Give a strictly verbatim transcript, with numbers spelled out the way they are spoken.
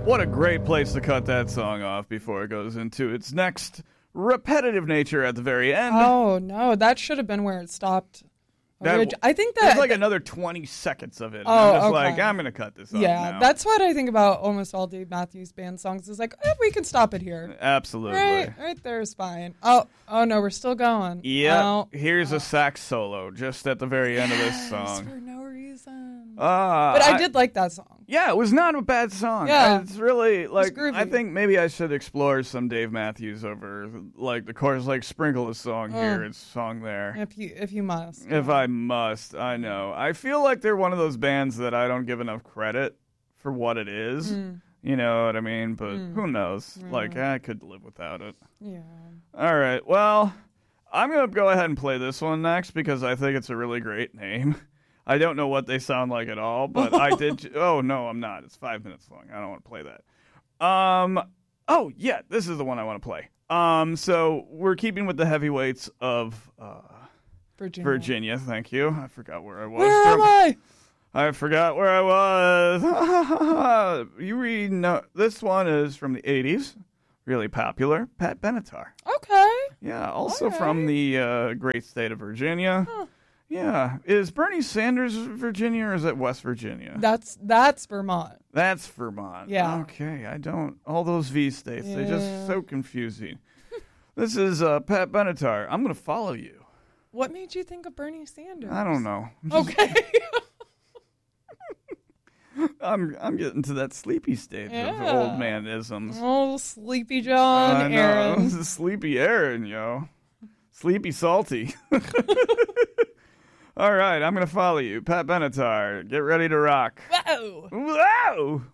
What a great place to cut that song off before it goes into its next repetitive nature at the very end. Oh, no. That should have been where it stopped. That, Orig- I think that... There's like another twenty seconds of it. Oh, I'm just okay. like, I'm going to cut this off Yeah, now. that's what I think about almost all Dave Matthews Band songs. Is like, eh, we can stop it here. Absolutely. Right, right there is fine. Oh, oh no, we're still going. Yep. Oh, Here's a sax solo just at the very end of this yes, song. for no reason. Uh, but I, I did like that song. Yeah, it was not a bad song. Yeah. It's really, like, groovy. I think maybe I should explore some Dave Matthews over, like, the chorus, like, sprinkle a song here, Oh. it's a song there. If you if you must. If I must, I know. I feel like they're one of those bands that I don't give enough credit for what it is. Mm. You know what I mean? But Mm. who knows? Yeah. Like, I could live without it. Yeah. All right, well, I'm going to go ahead and play this one next because I think it's a really great name. I don't know what they sound like at all, but I did. Oh, no, I'm not. It's five minutes long. I don't want to play that. Um. Oh, yeah, this is the one I want to play. Um. So we're keeping with the heavyweights of uh, Virginia. Virginia. Thank you. I forgot where I was. Where am I? I forgot where I was. you read, no, this one is from the eighties. Really popular. Pat Benatar. Okay. Yeah, also Okay. from the uh, great state of Virginia. Huh. Yeah. Is Bernie Sanders Virginia or is it West Virginia? That's that's Vermont. That's Vermont. Yeah. Okay, I don't. All those V states, they're Yeah. just so confusing. This is uh, Pat Benatar. I'm going to follow you. What made you think of Bernie Sanders? I don't know. I'm just- Okay. I'm I'm getting to that sleepy stage of Yeah. old manisms. Oh, Sleepy John, I know. Aaron. This is Sleepy Aaron, yo. Sleepy Salty. All right, I'm going to follow you. Pat Benatar, get ready to rock. Whoa. Whoa!